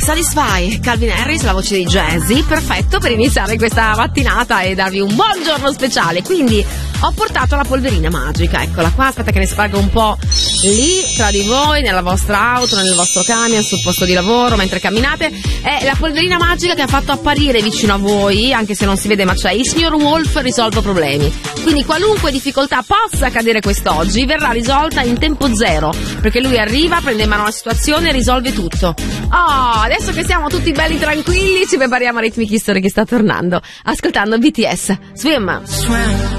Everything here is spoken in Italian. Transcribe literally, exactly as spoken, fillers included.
Satisfy, Calvin Harris, la voce di Jazzy, perfetto per iniziare questa mattinata e darvi un buongiorno speciale. Quindi ho portato la polverina magica, eccola qua, aspetta che ne spargo un po' lì tra di voi, nella vostra auto, nel vostro camion, sul posto di lavoro, mentre camminate. È la polverina magica che ha fatto apparire vicino a voi, anche se non si vede ma c'è, il signor Wolf risolve problemi. Quindi qualunque difficoltà possa accadere quest'oggi verrà risolta in tempo zero, perché lui arriva, prende in mano la situazione e risolve tutto. Oh, adesso che siamo tutti belli tranquilli ci prepariamo a Rhythmic History che sta tornando, ascoltando B T S Swim. Swim.